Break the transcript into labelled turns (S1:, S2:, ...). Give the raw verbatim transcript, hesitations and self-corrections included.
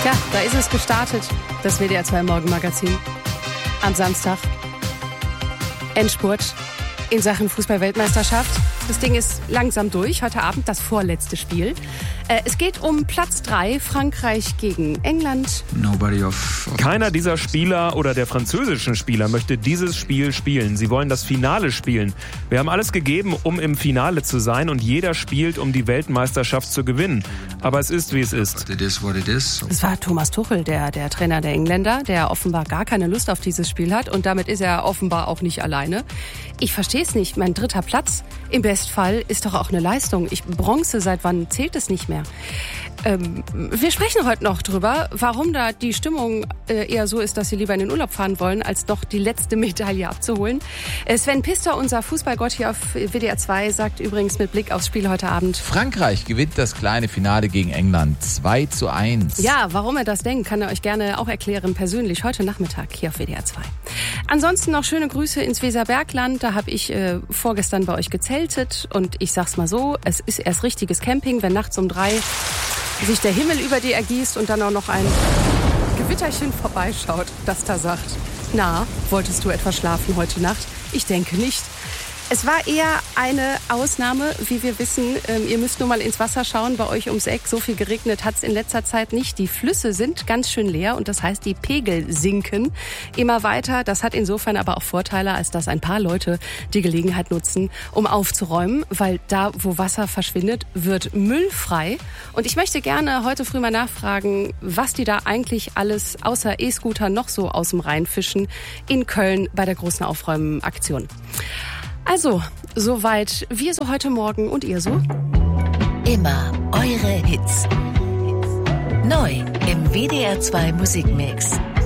S1: Tja, da ist es gestartet, das W D R zwei Morgenmagazin. Am Samstag. Endspurt in Sachen Fußball-Weltmeisterschaft. Das Ding ist langsam durch. Heute Abend das vorletzte Spiel. Äh, es geht um Platz drei, Frankreich gegen England.
S2: Nobody of, of
S3: Keiner dieser Spieler oder der französischen Spieler möchte dieses Spiel spielen. Sie wollen das Finale spielen. Wir haben alles gegeben, um im Finale zu sein, und jeder spielt, um die Weltmeisterschaft zu gewinnen. Aber es ist, wie es ist.
S2: It is what it is.
S1: Das war Thomas Tuchel, der, der Trainer der Engländer, der offenbar gar keine Lust auf dieses Spiel hat. Und damit ist er offenbar auch nicht alleine. Ich verstehe es nicht. Mein dritter Platz im Bestfall ist doch auch eine Leistung. Ich Bronze, seit wann zählt es nicht mehr? Ähm, wir sprechen heute noch drüber, warum da die Stimmung äh, eher so ist, dass sie lieber in den Urlaub fahren wollen, als doch die letzte Medaille abzuholen. Äh, Sven Pister, unser Fußballgott hier auf W D R zwei, sagt übrigens mit Blick aufs Spiel heute Abend:
S4: Frankreich gewinnt das kleine Finale gegen England zwei zu eins.
S1: Ja, warum er das denkt, kann er euch gerne auch erklären, persönlich, heute Nachmittag hier auf W D R zwei. Ansonsten noch schöne Grüße ins Weserbergland. Da habe ich äh, vorgestern bei euch gezeltet, und ich sag's mal so, es ist erst richtiges Camping, wenn nachts um drei sich der Himmel über dir ergießt und dann auch noch ein Gewitterchen vorbeischaut, das da sagt: Na, wolltest du etwas schlafen heute Nacht? Ich denke nicht. Es war eher eine Ausnahme, wie wir wissen. Ähm, ihr müsst nur mal ins Wasser schauen, bei euch ums Eck. So viel geregnet hat es in letzter Zeit nicht. Die Flüsse sind ganz schön leer, und das heißt, die Pegel sinken immer weiter. Das hat insofern aber auch Vorteile, als dass ein paar Leute die Gelegenheit nutzen, um aufzuräumen. Weil da, wo Wasser verschwindet, wird Müll frei. Und ich möchte gerne heute früh mal nachfragen, was die da eigentlich alles außer E-Scooter noch so aus dem Rhein fischen in Köln bei der großen Aufräumen-Aktion. Also, soweit wir so heute Morgen, und ihr so?
S5: Immer eure Hits. Neu im W D R zwei Musikmix.